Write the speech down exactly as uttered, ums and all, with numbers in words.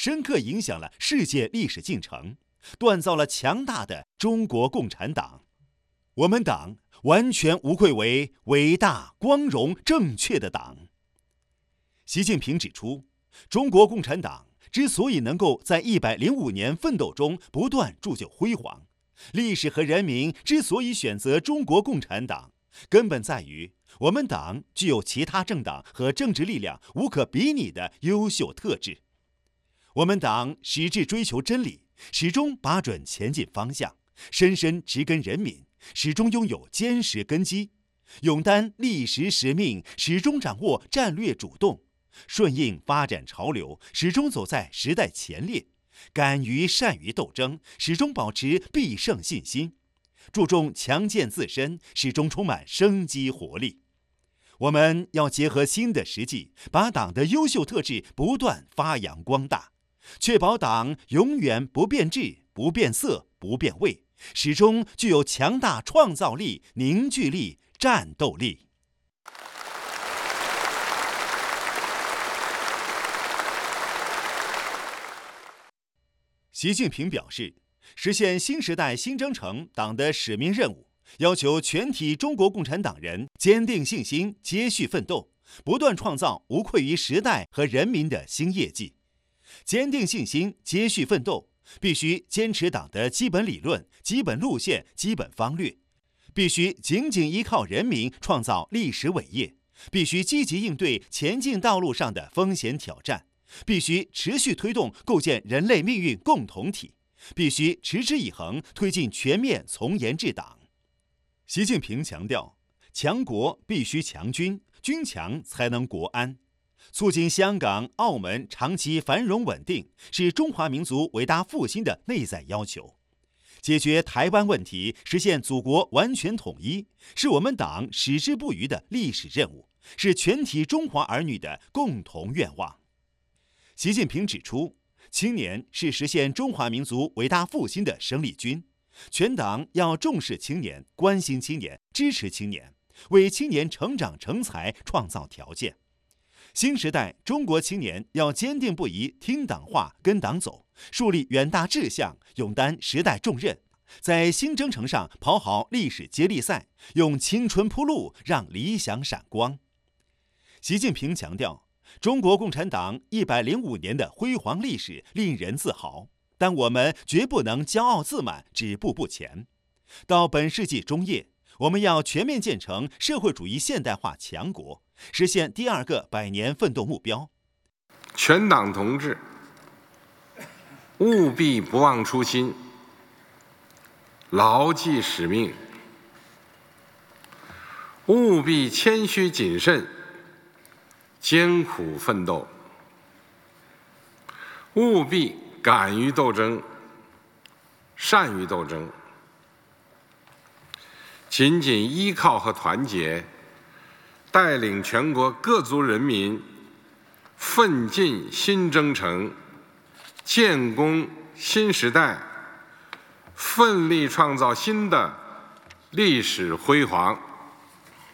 深刻影响了世界历史进程，锻造了强大的中国共产党。我们党完全无愧为伟大、光荣、正确的党。习近平指出，中国共产党之所以能够在一百零五年奋斗中不断铸就辉煌，历史和人民之所以选择中国共产党，根本在于我们党具有其他政党和政治力量无可比拟的优秀特质。我们党矢志追求真理，始终把准前进方向，深深植根人民，始终拥有坚实根基，勇担历史使命，始终掌握战略主动，顺应发展潮流，始终走在时代前列，敢于善于斗争，始终保持必胜信心，注重强健自身，始终充满生机活力。我们要结合新的实际，把党的优秀特质不断发扬光大，确保党永远不变质、不变色、不变味，始终具有强大创造力、凝聚力、战斗力。习近平表示，实现新时代新征程党的使命任务，要求全体中国共产党人坚定信心，接续奋斗，不断创造无愧于时代和人民的新业绩。坚定信心，接续奋斗，必须坚持党的基本理论、基本路线、基本方略，必须紧紧依靠人民创造历史伟业，必须积极应对前进道路上的风险挑战，必须持续推动构建人类命运共同体，必须持之以恒推进全面从严治党。习近平强调，强国必须强军，军强才能国安。促进香港、澳门长期繁荣稳定，是中华民族伟大复兴的内在要求。解决台湾问题，实现祖国完全统一，是我们党矢志不渝的历史任务，是全体中华儿女的共同愿望。习近平指出，青年是实现中华民族伟大复兴的生力军，全党要重视青年，关心青年，支持青年，为青年成长成才创造条件。新时代中国青年要坚定不移听党话、跟党走，树立远大志向，勇担时代重任，在新征程上跑好历史接力赛，用青春铺路，让理想闪光。习近平强调，中国共产党一百零五年的辉煌历史令人自豪，但我们绝不能骄傲自满、止步不前。到本世纪中叶，我们要全面建成社会主义现代化强国，实现第二个百年奋斗目标。 全党同志务必不忘初心，牢记使命，务必谦虚谨慎，艰苦奋斗，务必敢于斗争，善于斗争。紧紧依靠和团结，带领全国各族人民奋进新征程，建功新时代，奋力创造新的历史辉煌。